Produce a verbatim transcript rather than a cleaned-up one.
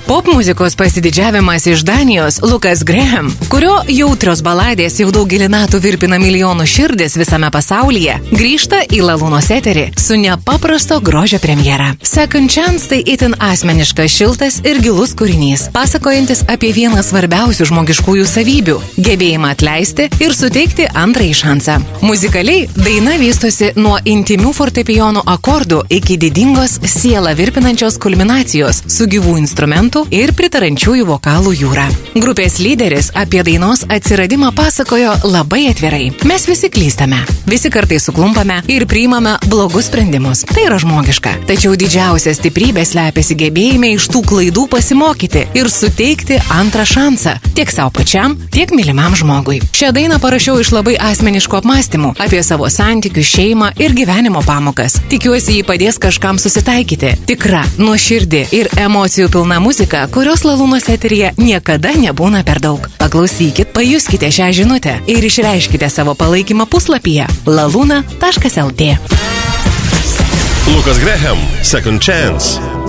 Popmuzikos pasididžiavimas iš Danijos Lukas Graham, kurio jautrios baladės jau daugelį metų virpina milijonų širdis visame pasaulyje, grįžta į Lalūnos eterį su nepaprasto grožio premjera. Second Chance tai itin asmeniškas, šiltas ir gilus kūrinys, pasakojantis apie vieną svarbiausių žmogiškųjų savybių – gebėjimą atleisti ir suteikti antrąjį šansą. Muzikaliai daina vystosi nuo intimių fortepijonų akordų iki didingos sielą virpinančios kulminacijos su gyvų instrumentų ir pritarančiųjų vokalų jūra. Grupės lyderis apie dainos atsiradimą pasakojo labai atvirai. Mes visi klystame, visi kartais suklumpame ir priimame blogus sprendimus. Tai yra žmogiška. Tačiau didžiausia stiprybė slepiasi gebėjime iš tų klaidų pasimokyti ir suteikti antrą šansą tiek savo pačiam, tiek mylimam žmogui. Šią dainą parašiau iš labai asmeniškų apmąstymų apie savo santykių, šeimą ir gyvenimo pamokas. Tikiuosi, jį padės kažkam susitaikyti. Tikra, nuoširdi ir emocijų pilna muzika, kurios Lalūnos eteryje niekada nebūna per daug. Paklausykit, pajuskite šią žinutę ir išreiškite savo palaikymą puslapyje laluna taškas lt. Lukas Graham, Second Chance.